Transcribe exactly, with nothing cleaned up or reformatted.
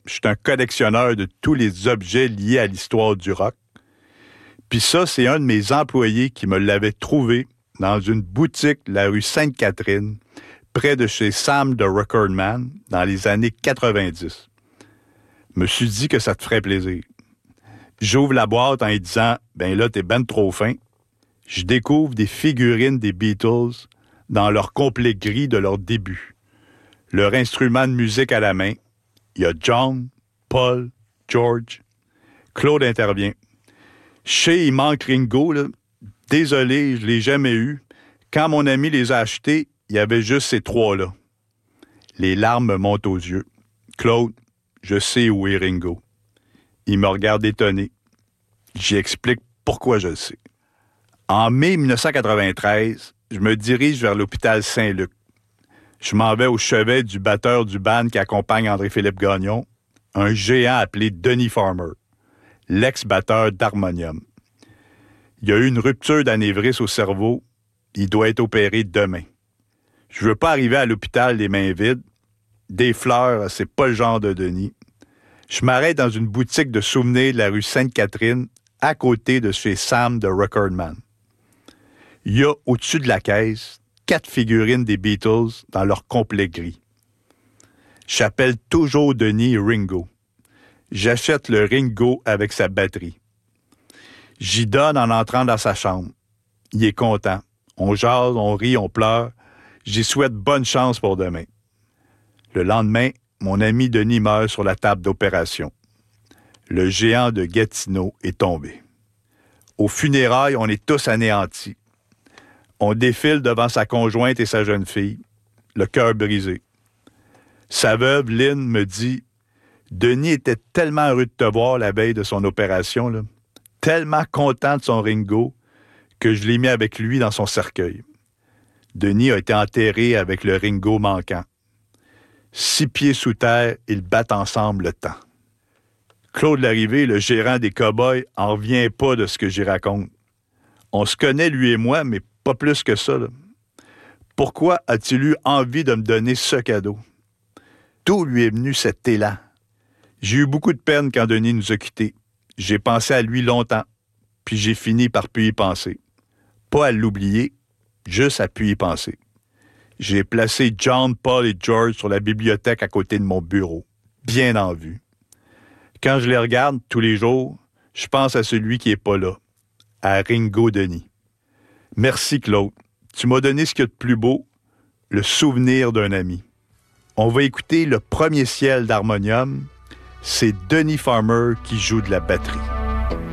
je suis un collectionneur de tous les objets liés à l'histoire du rock. Puis ça, c'est un de mes employés qui me l'avait trouvé dans une boutique de la rue Sainte-Catherine, près de chez Sam the Record Man, dans les années quatre-vingt-dix. Je me suis dit que ça te ferait plaisir. J'ouvre la boîte en lui disant « Ben là, t'es ben trop fin. » Je découvre des figurines des Beatles dans leur complet gris de leur début. Leur instrument de musique à la main. Il y a John, Paul, George. Claude intervient. Je sais, il manque Ringo, là. Désolé, je ne l'ai jamais eu. Quand mon ami les a achetés, il y avait juste ces trois-là. Les larmes me montent aux yeux. Claude, je sais où est Ringo. Il me regarde étonné. J'y explique pourquoi je le sais. En mai dix-neuf cent quatre-vingt-treize, je me dirige vers l'hôpital Saint-Luc. Je m'en vais au chevet du batteur du band qui accompagne André-Philippe Gagnon, un géant appelé Denny Farmer, l'ex-batteur d'Harmonium. Il y a eu une rupture d'anévrisme au cerveau. Il doit être opéré demain. Je veux pas arriver à l'hôpital les mains vides. Des fleurs, c'est pas le genre de Denis. Je m'arrête dans une boutique de souvenirs de la rue Sainte-Catherine, à côté de chez Sam the Record Man. Il y a, au-dessus de la caisse, quatre figurines des Beatles dans leur complet gris. J'appelle toujours Denis Ringo. J'achète le Ringo avec sa batterie. J'y donne en entrant dans sa chambre. Il est content. On jase, on rit, on pleure. J'y souhaite bonne chance pour demain. Le lendemain, mon ami Denis meurt sur la table d'opération. Le géant de Gatineau est tombé. Aux funérailles, on est tous anéantis. On défile devant sa conjointe et sa jeune fille, le cœur brisé. Sa veuve, Lynn, me dit « Denis était tellement heureux de te voir la veille de son opération, là, tellement content de son Ringo, que je l'ai mis avec lui dans son cercueil. Denis a été enterré avec le Ringo manquant. Six pieds sous terre, ils battent ensemble le temps. » Claude Larrivé, le gérant des Cowboys, en revient pas de ce que j'y raconte. On se connaît, lui et moi, mais pas plus que ça, là. Pourquoi a-t-il eu envie de me donner ce cadeau? D'où lui est venu cet élan? J'ai eu beaucoup de peine quand Denis nous a quittés. J'ai pensé à lui longtemps, puis j'ai fini par plus y penser. Pas à l'oublier, juste à plus y penser. J'ai placé John, Paul et George sur la bibliothèque à côté de mon bureau, bien en vue. Quand je les regarde tous les jours, je pense à celui qui n'est pas là, à Ringo Denis. Merci, Claude. Tu m'as donné ce qu'il y a de plus beau, le souvenir d'un ami. On va écouter le premier ciel d'Harmonium. C'est Denny Farmer qui joue de la batterie.